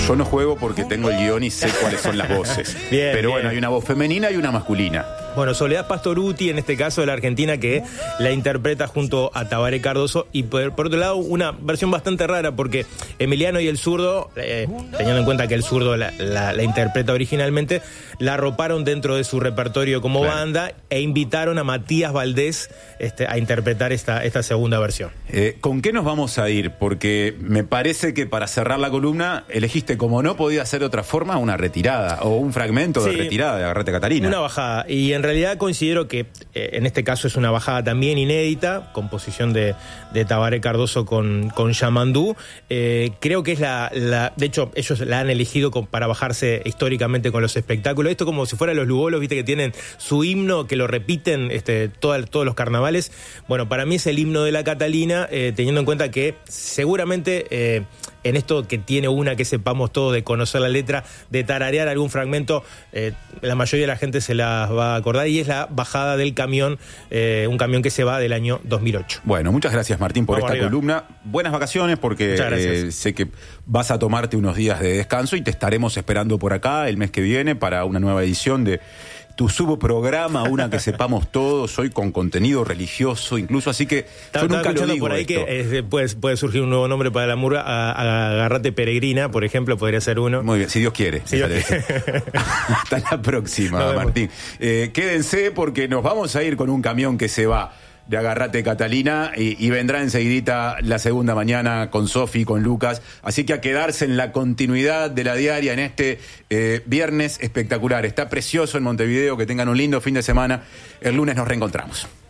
Yo no juego porque tengo el guión y sé cuáles son las voces. Bien, pero bien. bueno, hay una voz femenina y una masculina. Bueno, Soledad Pastorutti, en este caso de la Argentina, que la interpreta junto a Tabaré Cardoso. Y por otro lado, una versión bastante rara, porque Emiliano y el zurdo, teniendo en cuenta que el zurdo la interpreta originalmente, la arroparon dentro de su repertorio como banda e invitaron a Matías Valdés a interpretar esta segunda versión. ¿Con qué nos vamos a ir? Porque me parece que para cerrar la columna elegiste, como no podía ser de otra forma, una retirada o un fragmento de retirada de Agarrate Catalina. Una bajada. Y en realidad considero que en este caso es una bajada también inédita, composición de Tabaré Cardoso con Yamandú. Creo que es de hecho, ellos la han elegido para bajarse históricamente con los espectáculos. Esto como si fueran los lugolos, viste, que tienen su himno, que lo repiten todos los carnavales. Bueno, para mí es el himno de la Catalina, teniendo en cuenta que seguramente en esto que tiene una que sepamos todos de conocer la letra, de tararear algún fragmento, la mayoría de la gente se la va a acordar, y es la bajada del camión, un camión que se va del año 2008. Bueno, muchas gracias, Martín, por esta columna. Buenas vacaciones, porque sé que vas a tomarte unos días de descanso y te estaremos esperando por acá el mes que viene para una nueva edición de tu subprograma, una que sepamos todos, hoy con contenido religioso incluso, así que yo nunca lo digo por ahí esto. Que puede surgir un nuevo nombre para la murga, Agarrate Peregrina, por ejemplo, podría ser uno. Muy bien, si Dios quiere. Si Dios quiere. Hasta la próxima, Martín. Quédense porque nos vamos a ir con un camión que se va de Agarrate Catalina y vendrá enseguidita la segunda mañana con Sofi, con Lucas, así que a quedarse en la continuidad de la diaria en este viernes espectacular. Está precioso en Montevideo, que tengan un lindo fin de semana. El lunes nos reencontramos.